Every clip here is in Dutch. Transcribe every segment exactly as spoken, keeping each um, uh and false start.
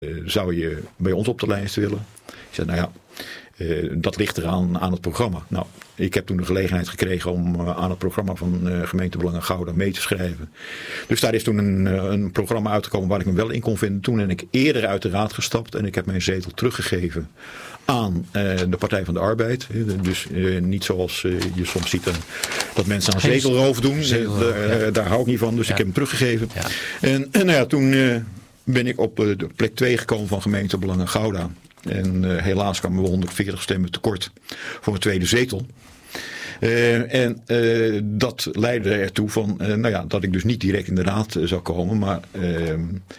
Uh, zou je bij ons op de lijst willen? Ik zei, nou ja, uh, dat ligt eraan aan het programma. Nou, ik heb toen de gelegenheid gekregen om uh, aan het programma van uh, Gemeente Belangen Gouda mee te schrijven. Dus daar is toen een, uh, een programma uitgekomen waar ik me wel in kon vinden. Toen ben ik eerder uit de raad gestapt en ik heb mijn zetel teruggegeven aan uh, de Partij van de Arbeid. Dus uh, niet zoals uh, je soms ziet uh, dat mensen aan zetelroof doen. Zetelroof, uh, ja. Daar hou ik niet van, dus ja. ik heb hem teruggegeven. Ja. En, en nou ja, toen uh, ben ik op uh, de plek twee gekomen van Gemeente Belangen Gouda. En uh, helaas kwamen we honderdveertig stemmen tekort voor een tweede zetel. Uh, en uh, dat leidde ertoe van, uh, nou ja, dat ik dus niet direct in de raad uh, zou komen, maar Uh,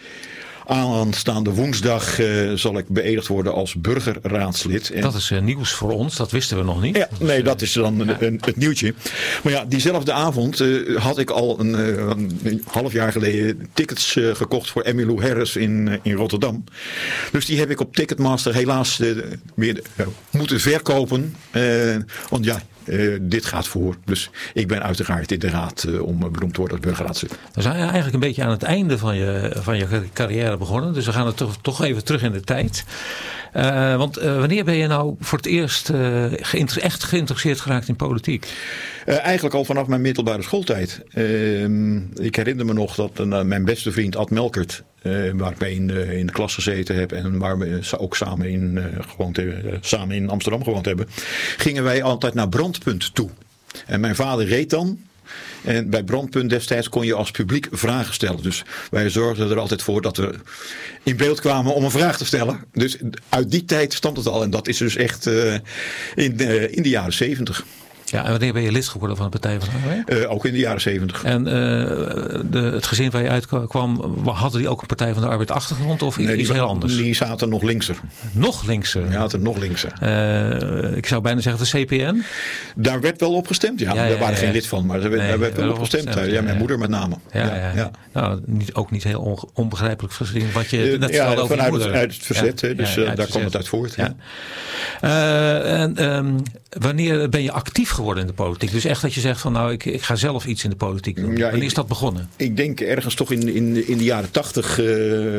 aanstaande woensdag uh, zal ik beëdigd worden als burgerraadslid. En dat is uh, nieuws voor ons, dat wisten we nog niet. Ja, nee, dat is dan ja. een, een, het nieuwtje. Maar ja, diezelfde avond uh, had ik al een, uh, een half jaar geleden tickets uh, gekocht voor Emmylou Harris in, uh, in Rotterdam. Dus die heb ik op Ticketmaster helaas uh, weer uh, moeten verkopen. Uh, want ja, Uh, dit gaat voor. Dus ik ben uiteraard in de raad uh, om benoemd te worden als burgerraadslid. We zijn eigenlijk een beetje aan het einde van je, van je carrière begonnen. Dus we gaan het toch, toch even terug in de tijd. Uh, want uh, wanneer ben je nou voor het eerst uh, geïnter- echt geïnteresseerd geraakt in politiek? Uh, eigenlijk al vanaf mijn middelbare schooltijd. Uh, ik herinner me nog dat uh, mijn beste vriend Ad Melkert, uh, waar ik mee in de, in de klas gezeten heb en waar we ook samen in, uh, gewoond, uh, samen in Amsterdam gewoond hebben, gingen wij altijd naar Brandpunt toe. En mijn vader reed dan. En bij Brandpunt destijds kon je als publiek vragen stellen. Dus wij zorgden er altijd voor dat we in beeld kwamen om een vraag te stellen. Dus uit die tijd stond het al. En dat is dus echt uh, in, uh, in de jaren zeventig. Ja, en wanneer ben je lid geworden van de Partij van de Arbeid? Uh, ook in de jaren zeventig. En uh, de, het gezin waar je uitkwam, hadden die ook een Partij van de Arbeid achtergrond of nee, iets die, heel anders? Die zaten nog linkser. Nog linkser? Ja, zaten nog linkser. Uh, ik zou bijna zeggen de C P N? Daar werd wel op gestemd, ja. ja, ja daar waren ja, ja. geen lid van, maar daar werd, nee, daar werd wel op gestemd. gestemd ja, ja, mijn ja. moeder met name. Ja, ja, ja. ja. Nou, niet, ook niet heel on, onbegrijpelijk gezien wat je uh, net ja, vertelde over vanuit je het, uit het verzet, ja, dus ja, ja, uh, daar kwam het uit voort. Ja. Ja. Uh, en, um, wanneer ben je actief geworden in de politiek? Dus echt dat je zegt van nou, ik, ik ga zelf iets in de politiek doen. Ja, wanneer is dat begonnen? Ik denk ergens toch in, in, in de jaren tachtig uh,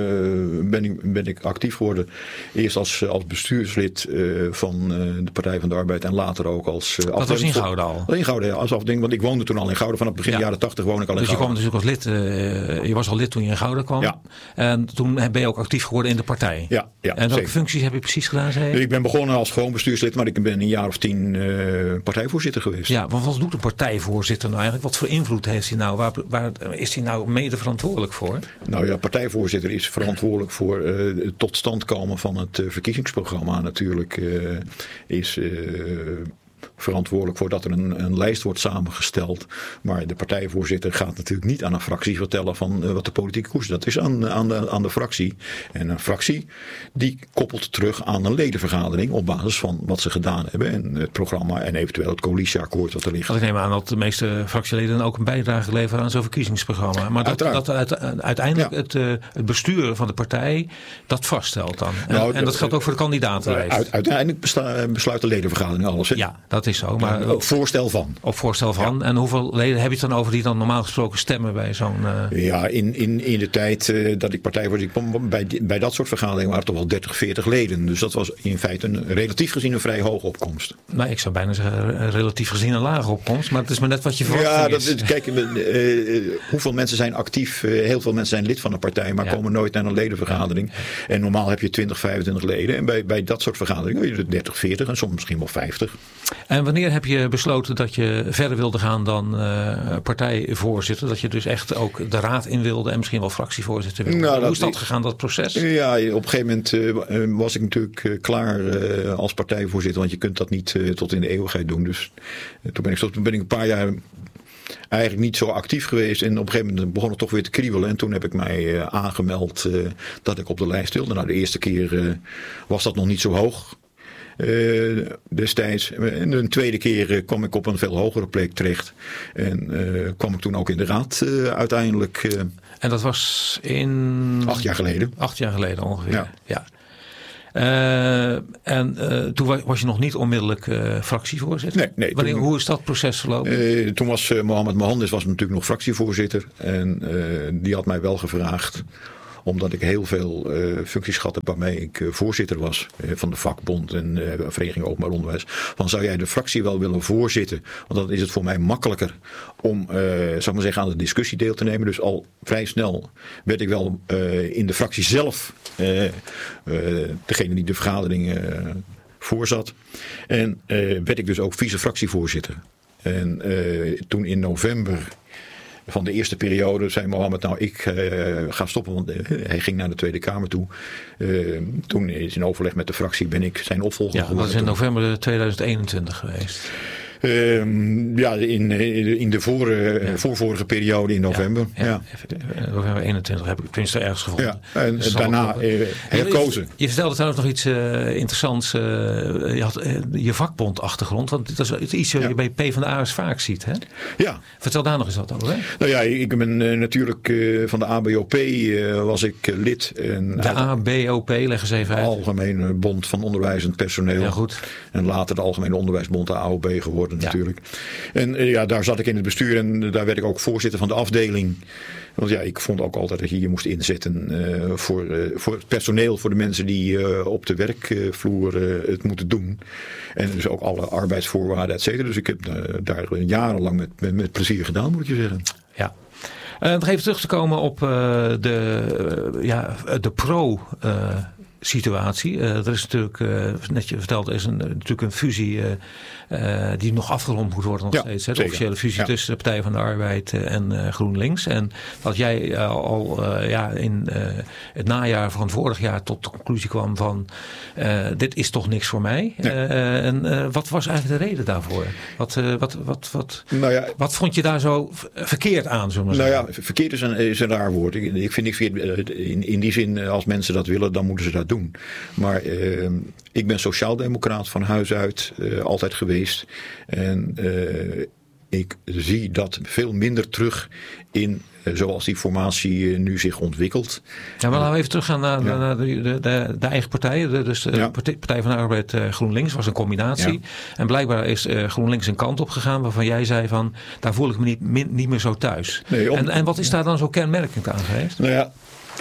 ben, ik, ben ik actief geworden. Eerst als, als bestuurslid uh, van uh, de Partij van de Arbeid en later ook als uh, Dat was in Gouda al? In Gouda, ja, als afdeling, want ik woonde toen al in Gouda. Vanaf begin ja. jaren tachtig woon ik al in dus Gouda. Dus je kwam natuurlijk als lid, uh, je was al lid toen je in Gouda kwam. Ja. En toen ben je ook actief geworden in de partij. Ja, ja, en welke zeker. functies heb je precies gedaan, zei je? Ik ben begonnen als gewoon bestuurslid, maar ik ben een jaar of tien uh, partijvoorzitter geweest. Ja, maar wat doet een partijvoorzitter nou eigenlijk? Wat voor invloed heeft hij nou? Waar, waar is hij nou mede verantwoordelijk voor? Nou ja, partijvoorzitter is verantwoordelijk voor uh, het tot stand komen van het uh, verkiezingsprogramma natuurlijk. Uh, is Uh, verantwoordelijk voor dat er een, een lijst wordt samengesteld. Maar de partijvoorzitter gaat natuurlijk niet aan een fractie vertellen van uh, wat de politieke koers is. Dat is aan, aan, de, aan de fractie. En een fractie die koppelt terug aan een ledenvergadering op basis van wat ze gedaan hebben. En het programma en eventueel het coalitieakkoord wat er ligt. Ik neem aan dat de meeste fractieleden ook een bijdrage leveren aan zo'n verkiezingsprogramma. Maar dat, dat uit, uiteindelijk ja. het, uh, het bestuur van de partij dat vaststelt dan. En, nou, en dat geldt ook voor de kandidatenlijst. Uit, uiteindelijk besla, besluit de ledenvergadering alles. Hè? Ja, dat is zo. Maar op voorstel van. Op voorstel van. Ja. En hoeveel leden heb je het dan over die dan normaal gesproken stemmen bij zo'n Uh... Ja, in, in, in de tijd uh, dat ik partijvoorzitter kwam, bij, bij dat soort vergaderingen waren toch wel dertig, veertig leden. Dus dat was in feite een, relatief gezien een vrij hoge opkomst. Nou, ik zou bijna zeggen relatief gezien een lage opkomst. Maar het is maar net wat je verwacht. Ja, dat is. Kijk, uh, uh, hoeveel mensen zijn actief? Uh, heel veel mensen zijn lid van een partij, maar ja. komen nooit naar een ledenvergadering. Ja. En normaal heb je twintig, vijfentwintig leden. En bij, bij dat soort vergaderingen heb je dertig, veertig en soms misschien wel vijftig. En wanneer heb je besloten dat je verder wilde gaan dan uh, partijvoorzitter? Dat je dus echt ook de raad in wilde en misschien wel fractievoorzitter wilde? Nou, Hoe is dat ik, gegaan, dat proces? Ja, op een gegeven moment uh, was ik natuurlijk uh, klaar uh, als partijvoorzitter. Want je kunt dat niet uh, tot in de eeuwigheid doen. Dus uh, toen, ben ik, toen ben ik een paar jaar eigenlijk niet zo actief geweest. En op een gegeven moment begon het toch weer te kriebelen. En toen heb ik mij uh, aangemeld uh, dat ik op de lijst wilde. Nou, de eerste keer uh, was dat nog niet zo hoog. Uh, destijds. En de tweede keer uh, kwam ik op een veel hogere plek terecht. En uh, kwam ik toen ook in de raad uh, uiteindelijk. Uh, en dat was in... Acht jaar geleden. Acht jaar geleden ongeveer, ja. ja. Uh, en uh, toen was je nog niet onmiddellijk uh, fractievoorzitter? Nee. nee Wanneer, toen, hoe is dat proces verlopen? Uh, toen was uh, Mohammed Mohandes was natuurlijk nog fractievoorzitter. En uh, die had mij wel gevraagd omdat ik heel veel uh, functies gehad heb waarmee ik uh, voorzitter was uh, van de vakbond en uh, Vereniging Openbaar Onderwijs. Van zou jij de fractie wel willen voorzitten? Want dan is het voor mij makkelijker om uh, zou ik maar zeggen, aan de discussie deel te nemen. Dus al vrij snel werd ik wel uh, in de fractie zelf uh, uh, degene die de vergadering uh, voorzat. En uh, werd ik dus ook vice-fractievoorzitter. En uh, toen in november van de eerste periode zei Mohammed, nou ik uh, ga stoppen, want uh, hij ging naar de Tweede Kamer toe. Uh, toen is in overleg met de fractie ben ik zijn opvolger geworden. Ja, dat is in november tweeduizend eenentwintig geweest. Uh, ja, in, in de voor, uh, ja. voorvorige periode in november. Ja, ja. ja. november eenentwintig heb ik tenminste ergens gevonden. Ja, en dus daarna uh, herkozen. Je, je vertelde trouwens nog iets uh, interessants. Uh, je had uh, je vakbondachtergrond. Want dat is iets wat ja. je bij PvdA'ers vaak ziet. Hè? Ja. Vertel daar nog eens wat over. Hè? Nou ja, ik ben uh, natuurlijk uh, van de A B O P uh, was ik uh, lid. En de A B O P, leg eens even uit. De Algemene Bond van Onderwijzend Personeel. Ja, goed. En later de Algemene Onderwijsbond, de A O B geworden. Natuurlijk. Ja. En uh, ja, daar zat ik in het bestuur en daar werd ik ook voorzitter van de afdeling. Want ja, ik vond ook altijd dat je je moest inzetten uh, voor, uh, voor het personeel, voor de mensen die uh, op de werkvloer uh, het moeten doen. En dus ook alle arbeidsvoorwaarden, et cetera. Dus ik heb uh, daar jarenlang met, met, met plezier gedaan, moet ik je zeggen. Ja. Uh, nog even terug te komen op uh, de, uh, ja, de pro... Uh, situatie. Uh, er is natuurlijk, uh, net je verteld, er is een, natuurlijk een fusie uh, uh, die nog afgerond moet worden nog ja, steeds. Hè? De officiële fusie ja. tussen de Partij van de Arbeid uh, en uh, GroenLinks. En dat jij uh, al uh, ja, in uh, het najaar van vorig jaar tot de conclusie kwam van uh, dit is toch niks voor mij. Nee. Uh, en uh, wat was eigenlijk de reden daarvoor? Wat, uh, wat, wat, wat, nou ja, wat vond je daar zo verkeerd aan? Zullen we nou zeggen? ja, verkeerd is een, is een raar woord. Ik, ik vind ik, in, in die zin, als mensen dat willen, dan moeten ze dat doen. Maar uh, ik ben sociaaldemocraat van huis uit, uh, altijd geweest. En uh, ik zie dat veel minder terug in uh, zoals die formatie uh, nu zich ontwikkelt. Ja, maar laten we even teruggaan naar, ja. naar de, de, de, de eigen partij. De, dus de ja. Partij van de Arbeid uh, GroenLinks was een combinatie. Ja. En blijkbaar is uh, GroenLinks een kant op gegaan waarvan jij zei van daar voel ik me niet, min, niet meer zo thuis. Nee, om, en, en wat is daar dan zo kenmerkend aan geweest? Nou ja,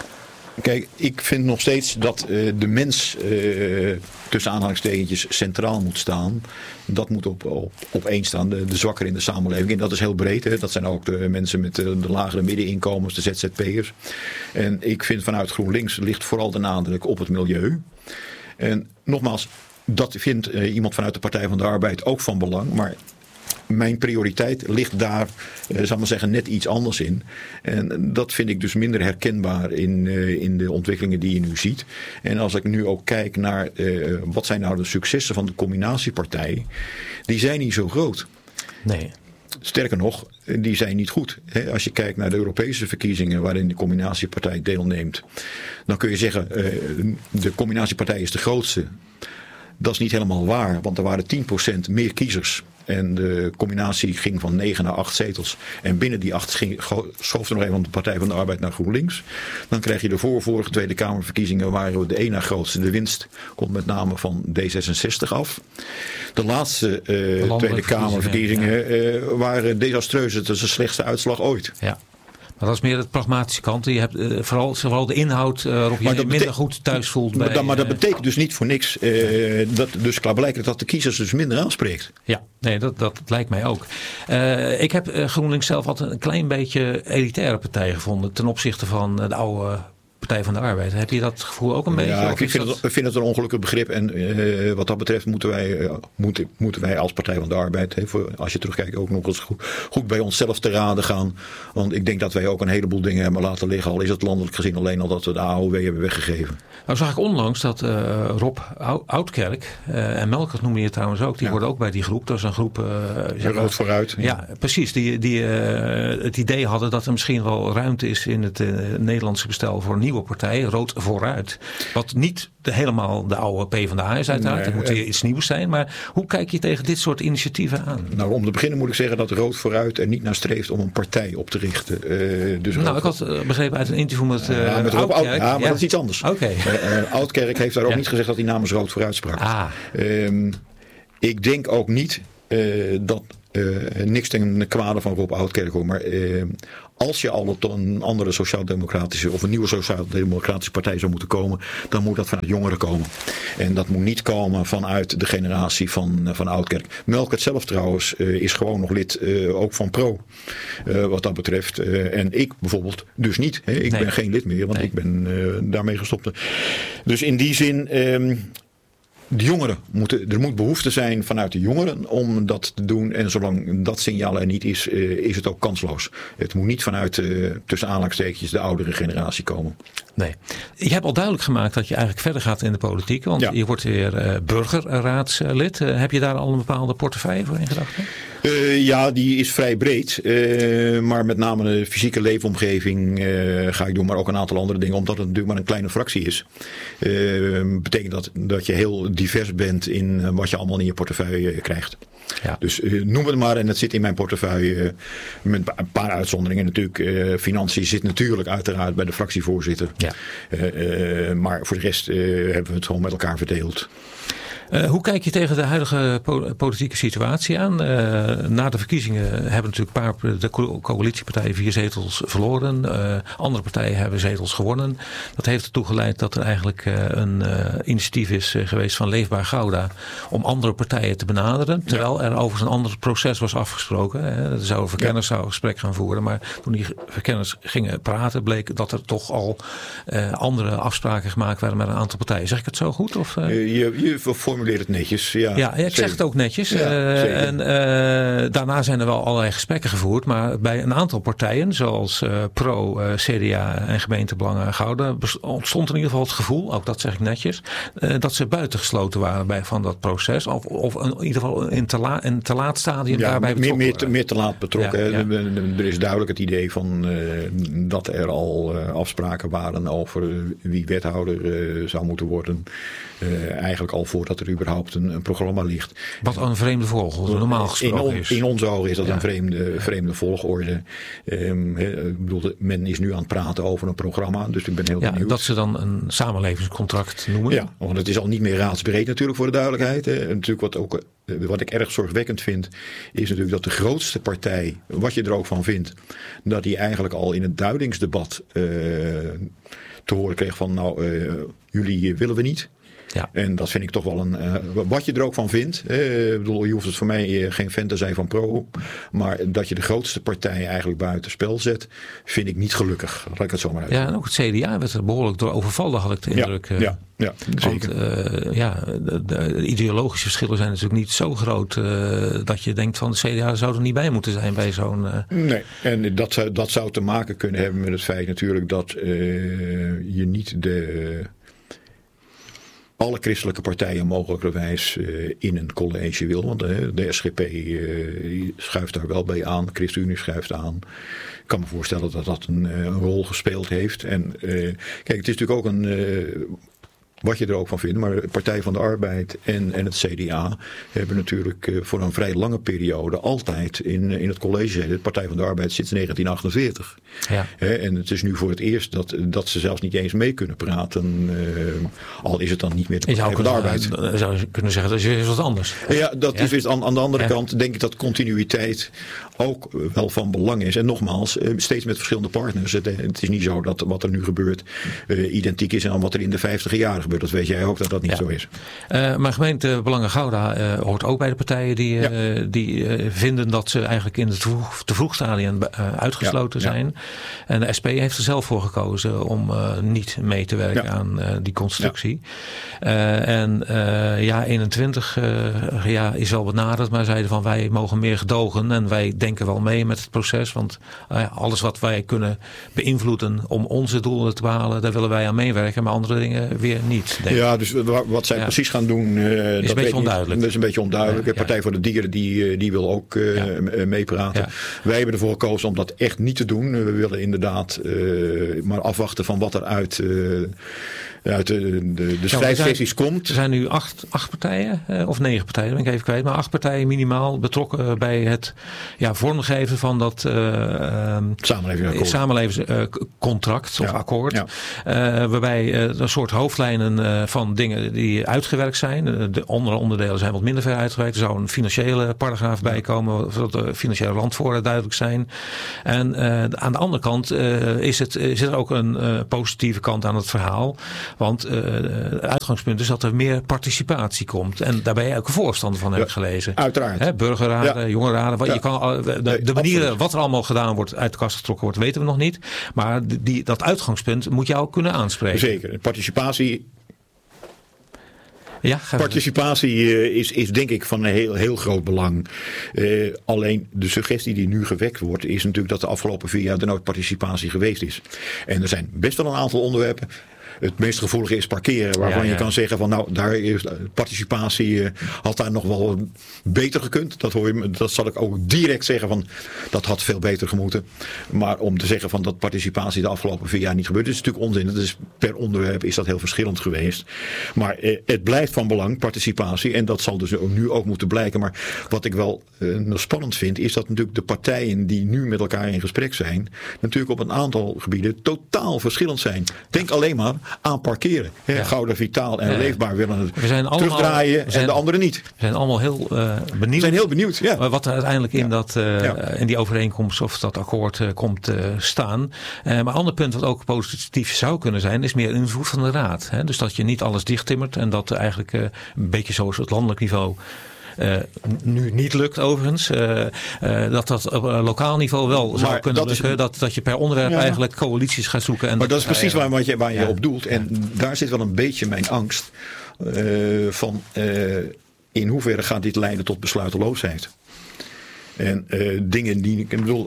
kijk, ik vind nog steeds dat uh, de mens uh, tussen aanhalingstekentjes centraal moet staan. Dat moet op, op, op één staan, de, de zwakker in de samenleving. En dat is heel breed. Hè. Dat zijn ook de mensen met de, de lagere middeninkomens, de Z Z P'ers. En ik vind vanuit GroenLinks ligt vooral de nadruk op het milieu. En nogmaals, dat vindt uh, iemand vanuit de Partij van de Arbeid ook van belang. Maar mijn prioriteit ligt daar, uh, zal ik maar zeggen, net iets anders in. En dat vind ik dus minder herkenbaar in, uh, in de ontwikkelingen die je nu ziet. En als ik nu ook kijk naar uh, wat zijn nou de successen van de combinatiepartij, die zijn niet zo groot. Nee. Sterker nog, die zijn niet goed. Als je kijkt naar de Europese verkiezingen waarin de combinatiepartij deelneemt, dan kun je zeggen, uh, de combinatiepartij is de grootste. Dat is niet helemaal waar, want er waren tien procent meer kiezers. En de combinatie ging van negen naar acht zetels. En binnen die acht ging, schoof er nog even van de Partij van de Arbeid naar GroenLinks. Dan krijg je de voorvorige Tweede Kamerverkiezingen waren we de één na grootste. De winst komt met name van D zesenzestig af. De laatste uh, de Tweede Kamerverkiezingen ja. uh, waren desastreus. Het is de slechtste uitslag ooit. Ja. Maar dat is meer de pragmatische kant. Je hebt uh, vooral, vooral de inhoud uh, waarop je je minder bete- goed thuis voelt. Maar, bij, dan, maar dat betekent dus niet voor niks. Uh, dat, dus klaarblijkelijk dat de kiezers dus minder aanspreekt. Ja, nee, dat, dat lijkt mij ook. Uh, ik heb uh, GroenLinks zelf altijd een klein beetje elitaire partij gevonden. Ten opzichte van uh, de oude Partij van de Arbeid. Heb je dat gevoel ook een beetje? Ja, ik vind, dat... het, ik vind het een ongelukkig begrip. En uh, wat dat betreft moeten wij, uh, moeten, moeten wij als Partij van de Arbeid, he, voor, als je terugkijkt, ook nog eens goed, goed bij onszelf te raden gaan. Want ik denk dat wij ook een heleboel dingen hebben laten liggen. Al is het landelijk gezien alleen al dat we de A O W hebben weggegeven. Nou zag ik onlangs dat uh, Rob Oudkerk, uh, en Melkert noemde je trouwens ook, die ja. worden ook bij die groep. Dat is een groep. Uh, Rood vooruit. Ja, ja precies. Die, die uh, het idee hadden dat er misschien wel ruimte is in het uh, Nederlandse bestel voor een nieuwe partij, Rood vooruit. Wat niet de, helemaal de oude PvdA is uiteraard. Nee, het moet weer iets nieuws zijn. Maar hoe kijk je tegen dit soort initiatieven aan? Nou, om te beginnen moet ik zeggen dat Rood vooruit er niet naar streeft om een partij op te richten. Uh, dus nou, ik had uh, begrepen uit een interview met, uh, ja, met Rob Oudkerk. Ja, maar ja. dat is iets anders. Oké. Okay. Uh, uh, Oudkerk heeft daar ook ja. niet gezegd dat hij namens Rood vooruit sprak. Ah. Um, ik denk ook niet uh, dat Uh, niks ten kwade van Rob Oudkerk, maar uh, als je al tot een andere sociaal-democratische of een nieuwe sociaal-democratische partij zou moeten komen, dan moet dat vanuit jongeren komen. En dat moet niet komen vanuit de generatie van, van Oudkerk. Melkert zelf trouwens uh, is gewoon nog lid uh, ook van Pro, uh, wat dat betreft. Uh, en ik bijvoorbeeld dus niet. Hè? Ik nee. ben geen lid meer, want nee. ik ben uh, daarmee gestopt. Dus in die zin... Um, De jongeren moeten, er moet behoefte zijn vanuit de jongeren om dat te doen. En zolang dat signaal er niet is, uh, is het ook kansloos. Het moet niet vanuit, uh, tussen aanhalingstekens, de oudere generatie komen. Nee. Je hebt al duidelijk gemaakt dat je eigenlijk verder gaat in de politiek. Want ja. je wordt weer uh, burgerraadslid. Uh, heb je daar al een bepaalde portefeuille voor in gedachten? Uh, ja, die is vrij breed. Uh, maar met name de fysieke leefomgeving uh, ga ik doen. Maar ook een aantal andere dingen. Omdat het natuurlijk maar een kleine fractie is. Uh, betekent dat dat je heel divers bent in uh, wat je allemaal in je portefeuille uh, krijgt. Ja. Dus uh, noem het maar. En het zit in mijn portefeuille. Uh, met een paar uitzonderingen natuurlijk. Uh, financiën zit natuurlijk uiteraard bij de fractievoorzitter. Ja. Uh, uh, maar voor de rest uh, hebben we het gewoon met elkaar verdeeld. Uh, hoe kijk je tegen de huidige po- politieke situatie aan? Uh, na de verkiezingen hebben natuurlijk een paar de co- coalitiepartijen vier zetels verloren. Uh, andere partijen hebben zetels gewonnen. Dat heeft ertoe geleid dat er eigenlijk uh, een uh, initiatief is uh, geweest van Leefbaar Gouda om andere partijen te benaderen. Terwijl ja. er overigens een ander proces was afgesproken. Hè. Er zouden verkenners ja. zouden gesprek gaan voeren. Maar toen die verkenners gingen praten bleek dat er toch al uh, andere afspraken gemaakt werden met een aantal partijen. Zeg ik het zo goed? Of, uh... uh, je, je formuleert het netjes. Ja, ja, ik zeg het ook netjes. Ja, uh, en uh, daarna zijn er wel allerlei gesprekken gevoerd. Maar bij een aantal partijen, zoals uh, Pro, uh, C D A en Gemeentebelangen Gouda, ontstond in ieder geval het gevoel, ook dat zeg ik netjes, uh, dat ze buitengesloten waren bij, van dat proces. Of, of in ieder geval in te, la, in te laat stadium ja, daarbij betrokken. Meer, meer, te, meer te laat betrokken. Ja, ja. Er is duidelijk het idee van uh, dat er al uh, afspraken waren over wie wethouder uh, zou moeten worden. Uh, eigenlijk al voordat er überhaupt een, een programma ligt. Wat een vreemde volgorde normaal gesproken in on, is. In onze ogen is dat ja. een vreemde, vreemde volgorde. Um, he, ik bedoel, men is nu aan het praten over een programma, dus ik ben heel ja, benieuwd. Dat ze dan een samenlevingscontract noemen. Ja, want het is al niet meer raadsbreed natuurlijk voor de duidelijkheid. Hè. En natuurlijk wat, ook, wat ik erg zorgwekkend vind, is natuurlijk dat de grootste partij, wat je er ook van vindt, dat die eigenlijk al in het duidingsdebat uh, te horen kreeg van nou, uh, jullie willen we niet. Ja. En dat vind ik toch wel een... Uh, wat je er ook van vindt. Uh, ik bedoel, je hoeft het voor mij uh, geen fan te zijn van Pro. Maar dat je de grootste partij eigenlijk buitenspel zet, vind ik niet gelukkig. Laat ik het zo maar uit. Ja, en ook het C D A werd er behoorlijk door overvallen, had ik de indruk. Ja, ja, ja want, zeker. Uh, ja, de, de ideologische verschillen zijn natuurlijk niet zo groot uh, dat je denkt van de C D A zou er niet bij moeten zijn bij zo'n... Uh... Nee, en dat zou, dat zou te maken kunnen hebben met het feit natuurlijk dat uh, je niet de... Uh, alle christelijke partijen mogelijkerwijs uh, in een college wil. Want uh, de S G P uh, schuift daar wel bij aan. ChristenUnie schuift aan. Ik kan me voorstellen dat dat een, uh, een rol gespeeld heeft. En uh, kijk, het is natuurlijk ook een... Uh, wat je er ook van vindt, maar de Partij van de Arbeid en, en het C D A hebben natuurlijk uh, voor een vrij lange periode altijd in, in het college gezeten. De Partij van de Arbeid sinds negentien achtenveertig. Ja. He, en het is nu voor het eerst dat, dat ze zelfs niet eens mee kunnen praten. Uh, al is het dan niet meer de Partij van de Arbeid. Je zou kunnen zeggen dat is weer wat anders. Ja, dat ja. is weer aan, aan de andere ja. kant denk ik dat continuïteit ook wel van belang is. En nogmaals, uh, steeds met verschillende partners. Het, het is niet zo dat wat er nu gebeurt uh, identiek is aan wat er in de vijftiger jaren gebeurt. Dat weet jij ook dat dat niet ja. zo is. Uh, maar gemeente Belangen Gouda uh, hoort ook bij de partijen die, uh, ja. die uh, vinden dat ze eigenlijk in het te vroeg, te vroeg stadium uh, uitgesloten ja. zijn. Ja. En de S P heeft er zelf voor gekozen om uh, niet mee te werken ja. aan uh, die constructie. Ja. Uh, en uh, ja, eenentwintig uh, ja, is wel benaderd, maar zeiden van wij mogen meer gedogen en wij denken wel mee met het proces. Want uh, alles wat wij kunnen beïnvloeden om onze doelen te behalen, daar willen wij aan meewerken, maar andere dingen weer niet. Denk. Ja, dus wat zij ja. precies gaan doen, uh, is dat een beetje onduidelijk. Dat is een beetje onduidelijk. De ja, Partij ja. voor de Dieren die, die wil ook uh, ja. meepraten. Ja. Wij hebben ervoor gekozen om dat echt niet te doen. We willen inderdaad uh, maar afwachten van wat er uit uh, uit de, de, de schrijfsessies ja, komt. Er zijn nu acht, acht partijen, uh, of negen partijen, dat ben ik even kwijt. Maar acht partijen minimaal betrokken bij het ja, vormgeven van dat uh, uh, samenlevingscontract uh, of ja, akkoord. Ja. Uh, waarbij uh, een soort hoofdlijnen uh, van dingen die uitgewerkt zijn. Uh, de andere onderdelen zijn wat minder ver uitgewerkt. Er zou een financiële paragraaf bij komen, zodat de financiële randvoorwaarden duidelijk zijn. En uh, aan de andere kant uh, is het, zit er ook een uh, positieve kant aan het verhaal. Want uh, het uitgangspunt is dat er meer participatie komt. En daar ben je ook een voorstander van, heb ik ja, gelezen. Uiteraard. Hè, burgerraden, ja. jongerenraden. Wat, ja. je kan, de de, de manieren absoluut. Wat er allemaal gedaan wordt, uit de kast getrokken wordt, weten we nog niet. Maar die, dat uitgangspunt moet jou kunnen aanspreken. Zeker. Participatie... Ja, Participatie uh, is, is denk ik van een heel, heel groot belang. Uh, alleen de suggestie die nu gewekt wordt is natuurlijk dat de afgelopen vier jaar er nooit participatie geweest is. En er zijn best wel een aantal onderwerpen. Het meest gevoelige is parkeren, waarvan ja, ja. je kan zeggen van nou, daar is participatie uh, had daar nog wel beter gekund. Dat hoor je, dat zal ik ook direct zeggen van dat had veel beter gemoeten. Maar om te zeggen van dat participatie de afgelopen vier jaar niet gebeurd is, is natuurlijk onzin. Dat is, per onderwerp is dat heel verschillend geweest. Maar uh, het blijft van belang, participatie, en dat zal dus nu ook moeten blijken. Maar wat ik wel uh, nog spannend vind, is dat natuurlijk de partijen die nu met elkaar in gesprek zijn, natuurlijk op een aantal gebieden totaal verschillend zijn. Denk alleen maar aan parkeren. Ja. Gouda, Vitaal en ja. Leefbaar willen het we zijn allemaal, terugdraaien zijn, en de anderen niet. We zijn allemaal heel uh, benieuwd. We zijn heel benieuwd, ja. Wat er uiteindelijk in, ja. dat, uh, ja. in die overeenkomst of dat akkoord uh, komt uh, staan. Uh, maar een ander punt wat ook positief zou kunnen zijn, is meer invloed van de raad. Hè? Dus dat je niet alles dichttimmert en dat eigenlijk uh, een beetje zoals het landelijk niveau Uh, nu niet lukt overigens. Uh, uh, dat dat op uh, lokaal niveau wel maar zou kunnen dat lukken. Is, dat, dat je per onderwerp ja. eigenlijk coalities gaat zoeken. En maar dat, dat is precies uh, waar, waar je, waar je ja. op doelt. En ja. daar zit wel een beetje mijn angst. Uh, van uh, in hoeverre gaat dit leiden tot besluiteloosheid. En uh, dingen die ik bedoel.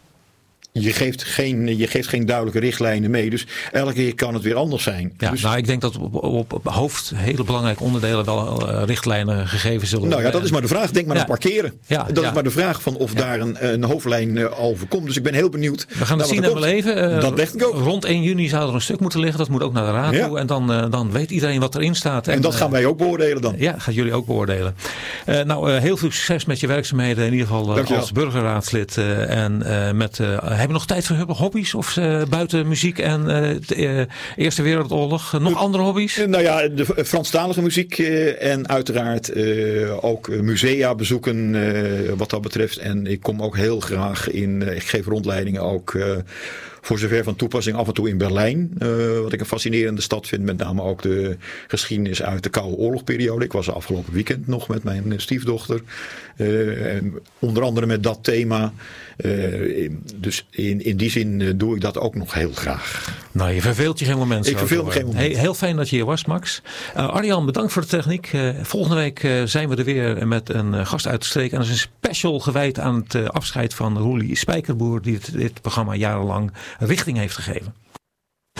Je geeft, geen, je geeft geen duidelijke richtlijnen mee. Dus elke keer kan het weer anders zijn. Ja, dus, nou, ik denk dat op, op, op hoofd hele belangrijke onderdelen wel uh, richtlijnen gegeven zullen worden. Nou ja, dat is maar de vraag. Denk maar ja. aan parkeren. Ja, dat ja. is maar de vraag van of ja. daar een, een hoofdlijn uh, over komt. Dus ik ben heel benieuwd. We gaan het zien en beleven. Uh, dat leg ik ook. Rond één juni zou er een stuk moeten liggen. Dat moet ook naar de raad ja. toe. En dan, uh, dan weet iedereen wat erin staat. En, en dat uh, gaan wij ook beoordelen dan. Ja, gaan jullie ook beoordelen. Uh, nou, uh, heel veel succes met je werkzaamheden. In ieder geval uh, als burgerraadslid. Uh, en uh, met, uh, hebben we nog tijd voor hobby's of uh, buiten muziek en uh, de uh, Eerste Wereldoorlog uh, nog de, andere hobby's? Nou ja, de Franstalige muziek uh, en uiteraard uh, ook musea bezoeken uh, wat dat betreft. En ik kom ook heel graag in, uh, ik geef rondleidingen ook uh, voor zover van toepassing af en toe in Berlijn. Uh, wat ik een fascinerende stad vind, met name ook de geschiedenis uit de Koude Oorlogperiode. Ik was er afgelopen weekend nog met mijn stiefdochter. Uh, en onder andere met dat thema. Uh, dus in, in die zin uh, doe ik dat ook nog heel graag. Nou, je verveelt je geen moment. Ik verveel me geen moment. Hey, heel fijn dat je hier was, Max. Uh, Arjan, bedankt voor de techniek. Uh, volgende week uh, zijn we er weer met een uh, gast uit de streek. En dat is een special gewijd aan het uh, afscheid van Roelie Spijkerboer, die het, dit programma jarenlang richting heeft gegeven.